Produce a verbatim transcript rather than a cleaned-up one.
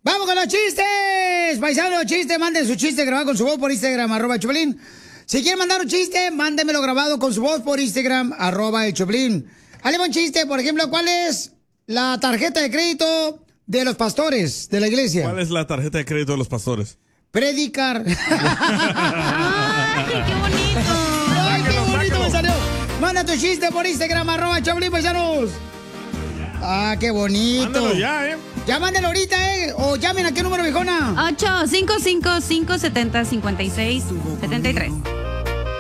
¡Vamos con los chistes! Paisanos, chistes, manden su chiste grabado con su voz por Instagram, arroba el Choplin. Si quieren mandar un chiste, mándenmelo grabado con su voz por Instagram, arroba el Choplin. Hazle un chiste, por ejemplo, ¿cuál es la tarjeta de crédito de los pastores de la iglesia? ¿Cuál es la tarjeta de crédito de los pastores? Predicar. ¡Ay, qué bonito! ¡Ay, qué bonito me salió! Manda tu chiste por Instagram, arroba Choplin, paisanos. Ah, qué bonito. Mándalo ya, ¿eh? Ya mándalo ahorita, ¿eh? O llamen a qué número, viejona. ocho cinco cinco, cinco siete cero, cinco seis siete tres.